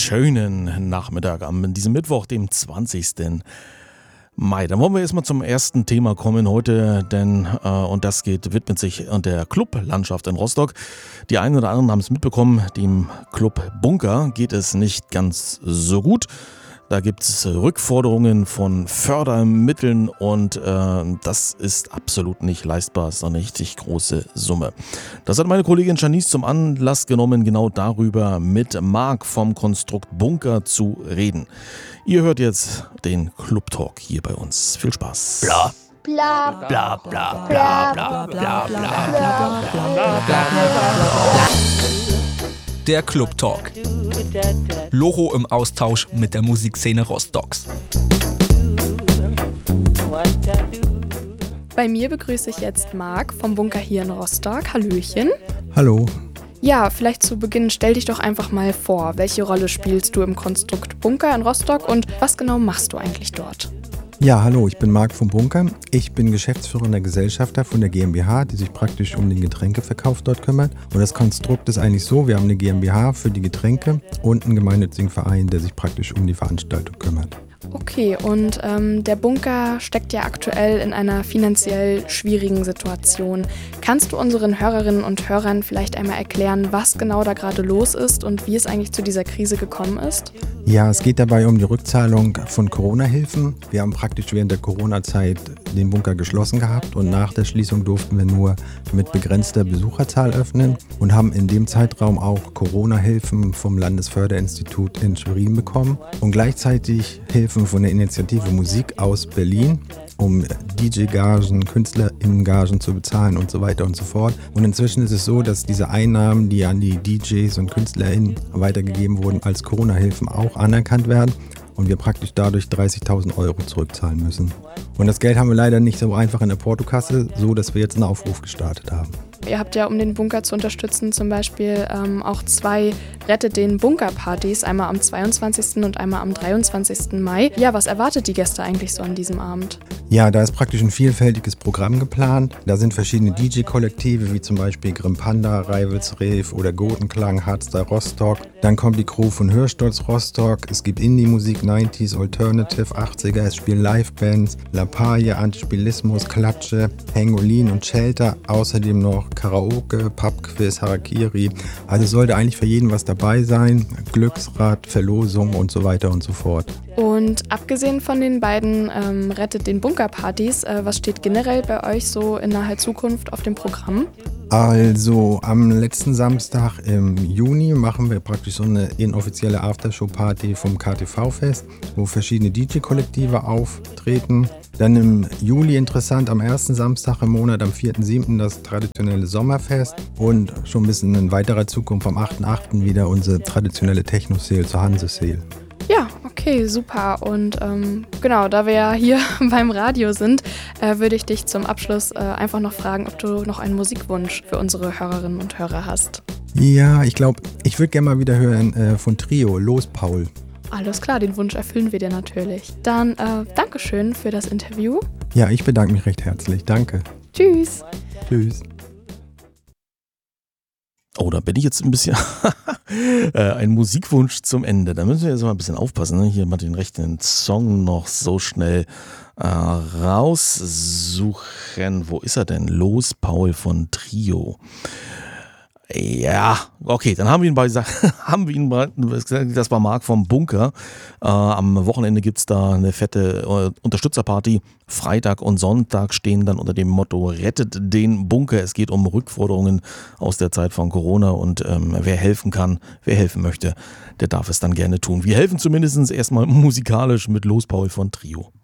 schönen Nachmittag an diesem Mittwoch, dem 20. Mai. Dann wollen wir erstmal zum ersten Thema kommen heute, denn und das widmet sich der Clublandschaft in Rostock. Die einen oder anderen haben es mitbekommen, dem Club Bunker geht es nicht ganz so gut. Da gibt es Rückforderungen von Fördermitteln und das ist absolut nicht leistbar. Das ist eine richtig große Summe. Das hat meine Kollegin Janice zum Anlass genommen, genau darüber mit Marc vom Konstrukt Bunker zu reden. Ihr hört jetzt den Club Talk hier bei uns. Viel Spaß. Bla. Bla bla bla bla bla bla bla bla bla. Der Club Talk. Logo im Austausch mit der Musikszene Rostocks. Bei mir begrüße ich jetzt Marc vom Bunker hier in Rostock. Hallöchen. Hallo. Ja, vielleicht zu Beginn stell dich doch einfach mal vor. Welche Rolle spielst du im Konstrukt Bunker in Rostock und was genau machst du eigentlich dort? Ja, hallo, ich bin Marc vom Bunker. Ich bin geschäftsführender Gesellschafter von der GmbH, die sich praktisch um den Getränkeverkauf dort kümmert. Und das Konstrukt ist eigentlich so, wir haben eine GmbH für die Getränke und einen gemeinnützigen Verein, der sich praktisch um die Veranstaltung kümmert. Okay, und der Bunker steckt ja aktuell in einer finanziell schwierigen Situation. Kannst du unseren Hörerinnen und Hörern vielleicht einmal erklären, was genau da gerade los ist und wie es eigentlich zu dieser Krise gekommen ist? Ja, es geht dabei um die Rückzahlung von Corona-Hilfen. Wir haben praktisch während der Corona-Zeit den Bunker geschlossen gehabt und nach der Schließung durften wir nur mit begrenzter Besucherzahl öffnen und haben in dem Zeitraum auch Corona-Hilfen vom Landesförderinstitut in Schwerin bekommen und gleichzeitig Hilfen von der Initiative Musik aus Berlin, um DJ-Gagen, KünstlerInnen-Gagen zu bezahlen und so weiter und so fort. Und inzwischen ist es so, dass diese Einnahmen, die an die DJs und KünstlerInnen weitergegeben wurden, als Corona-Hilfen auch anerkannt werden und wir praktisch dadurch 30.000 € zurückzahlen müssen. Und das Geld haben wir leider nicht so einfach in der Portokasse, so dass wir jetzt einen Aufruf gestartet haben. Ihr habt ja, um den Bunker zu unterstützen, zum Beispiel auch 2 Rettet den Bunker-Partys, einmal am 22. und einmal am 23. Mai. Ja, was erwartet die Gäste eigentlich so an diesem Abend? Ja, da ist praktisch ein vielfältiges Programm geplant. Da sind verschiedene DJ-Kollektive, wie zum Beispiel Grimm Panda, Rivals Rave oder Gotenklang, Hardstyle Rostock. Dann kommt die Crew von Hörstolz Rostock. Es gibt Indie-Musik, 90s, Alternative, 80er. Es spielen Live-Bands, La Paille, Antispilismus, Klatsche, Pangolin und Shelter. Außerdem noch Karaoke, Pubquiz, Harakiri. Also sollte eigentlich für jeden was dabei sein. Glücksrad, Verlosung und so weiter und so fort. Und abgesehen von den beiden Rettet den Bunker-Partys, was steht generell bei euch so in naher Zukunft auf dem Programm? Also am letzten Samstag im Juni machen wir praktisch so eine inoffizielle Aftershow-Party vom KTV-Fest, wo verschiedene DJ-Kollektive auftreten. Dann im Juli interessant, am ersten Samstag im Monat, am 4.7. das traditionelle Sommerfest und schon ein bisschen in weiterer Zukunft am 8.8. wieder unsere traditionelle Techno-Sale zur Hanse-Sale. Ja, okay, super. Und genau, da wir ja hier beim Radio sind, würde ich dich zum Abschluss einfach noch fragen, ob du noch einen Musikwunsch für unsere Hörerinnen und Hörer hast. Ja, ich glaube, ich würde gerne mal wieder hören von Trio, Los Paul. Alles klar, den Wunsch erfüllen wir dir natürlich. Dann Dankeschön für das Interview. Ja, ich bedanke mich recht herzlich. Danke. Tschüss. Tschüss. Oh, da bin ich jetzt ein bisschen ein Musikwunsch zum Ende. Da müssen wir jetzt mal ein bisschen aufpassen. Ne? Hier mal den rechten Song noch so schnell raussuchen. Wo ist er denn? Los, Paul von Trio. Ja, okay, dann haben wir ihn das war Marc vom Bunker. Am Wochenende gibt es da eine fette Unterstützerparty. Freitag und Sonntag stehen dann unter dem Motto Rettet den Bunker. Es geht um Rückforderungen aus der Zeit von Corona und wer helfen kann, wer helfen möchte, der darf es dann gerne tun. Wir helfen zumindest erstmal musikalisch mit Los Paul von Trio.